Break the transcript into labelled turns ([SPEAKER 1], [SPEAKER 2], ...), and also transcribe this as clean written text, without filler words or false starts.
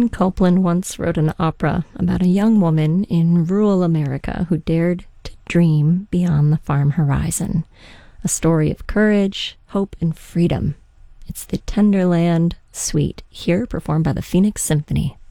[SPEAKER 1] Shannon Copeland once wrote an opera about a young woman in rural America who dared to dream beyond the farm horizon. A story of courage, hope, and freedom. It's the Tenderland Suite, here performed by the Phoenix Symphony.